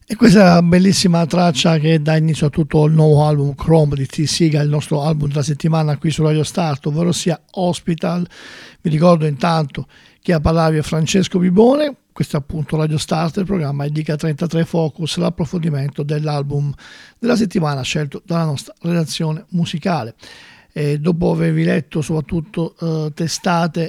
E questa è la bellissima traccia che dà inizio a tutto il nuovo album Chrome di T. Seagal, il nostro album della settimana qui su Radio Start, ovvero sia Hospital. Vi ricordo intanto che a parlarvi è Francesco Bibone, questo è appunto Radio Start, il programma indica 33 Focus, l'approfondimento dell'album della settimana scelto dalla nostra redazione musicale. E dopo avervi letto soprattutto testate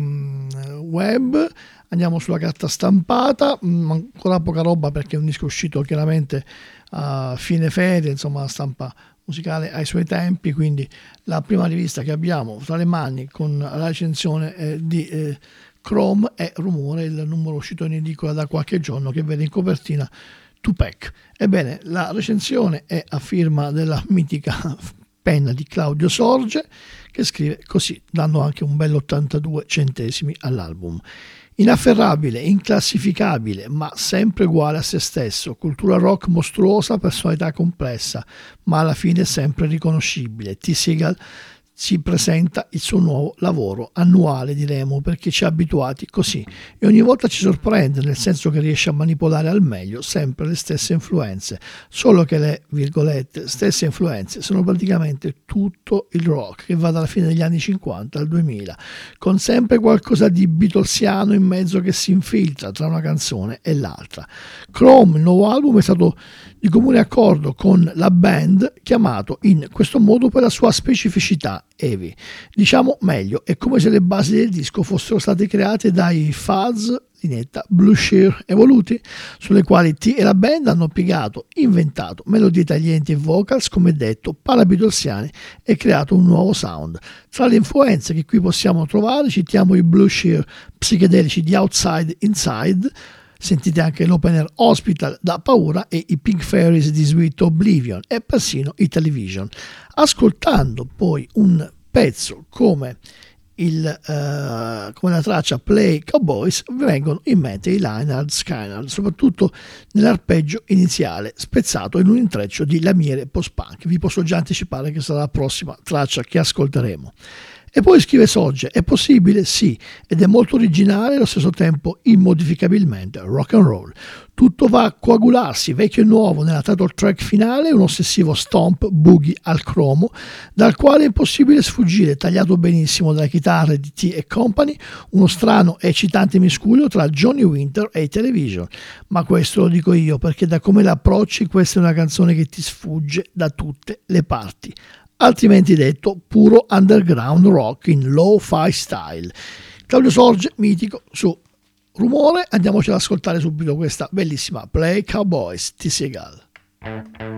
web, andiamo sulla carta stampata, ancora poca roba perché è un disco uscito chiaramente a fine ferie, insomma la stampa musicale ai suoi tempi, quindi la prima rivista che abbiamo tra le mani con la recensione di Chrome è Rumore, il numero uscito in edicola da qualche giorno che vede in copertina Tupac. Ebbene, la recensione è a firma della mitica penna di Claudio Sorge, che scrive così, dando anche un bello 82 centesimi all'album. Inafferrabile, inclassificabile, ma sempre uguale a se stesso, cultura rock mostruosa, personalità complessa, ma alla fine sempre riconoscibile. T. Seagal ci presenta il suo nuovo lavoro annuale, diremo, perché ci ha abituati così e ogni volta ci sorprende, nel senso che riesce a manipolare al meglio sempre le stesse influenze, solo che le virgolette stesse influenze sono praticamente tutto il rock che va dalla fine degli anni 50 al 2000, con sempre qualcosa di beatlesiano in mezzo che si infiltra tra una canzone e l'altra. Chrome, il nuovo album, è stato di comune accordo con la band, chiamato in questo modo per la sua specificità heavy. Diciamo meglio, è come se le basi del disco fossero state create dai fuzz linetta Blue Shear evoluti, sulle quali T e la band hanno piegato, inventato melodie taglienti e vocals, come detto, parabeatlesiane, e creato un nuovo sound. Tra le influenze che qui possiamo trovare citiamo i Blue Shear psichedelici di Outside Inside, sentite anche l'opener Hospital da paura, e i Pink Fairies di Sweet Oblivion e persino i Television. Ascoltando poi un pezzo come la traccia Play Cowboys vengono in mente i Lynyrd Skynyrd, soprattutto nell'arpeggio iniziale spezzato in un intreccio di lamiere post-punk. Vi posso già anticipare che sarà la prossima traccia che ascolteremo. E poi scrive Sorge, è possibile? Sì, ed è molto originale e allo stesso tempo immodificabilmente rock and roll. Tutto va a coagularsi, vecchio e nuovo, nella title track finale, un ossessivo stomp boogie al cromo, dal quale è impossibile sfuggire, tagliato benissimo dalle chitarre di T e Company, uno strano e eccitante miscuglio tra Johnny Winter e i Television. Ma questo lo dico io, perché da come la approcci questa è una canzone che ti sfugge da tutte le parti. Altrimenti detto, puro underground rock in lo-fi style. Claudio Sorge, mitico, su Rumore. Andiamoci ad ascoltare subito questa bellissima Play Cowboys, T. Seagal.